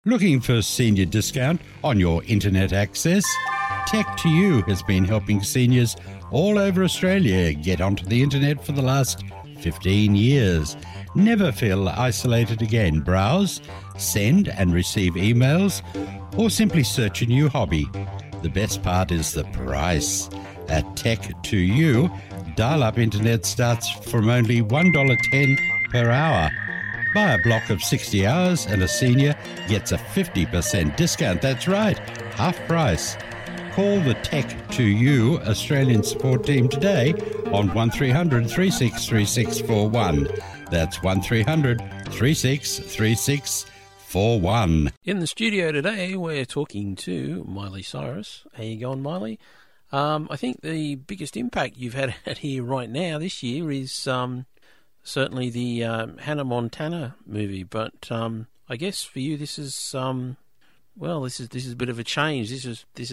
Looking for senior discount on your internet access? Tech2U has been helping seniors all over Australia get onto the internet for the last 15 years. Never feel isolated again. Browse, send and receive emails, or simply search a new hobby. The best part is the price. At Tech2U, dial-up internet starts from only $1.10 per hour. Buy a block of 60 hours and a senior gets a 50% discount. That's right, half price. Call the Tech2U Australian support team today on 1300 363641. That's 1300 363641. In the studio today, we're talking to Miley Cyrus. How you going, Miley? I think the biggest impact you've had here right now this year is certainly the Hannah Montana movie. But I guess for you, this is this is a bit of a change. This is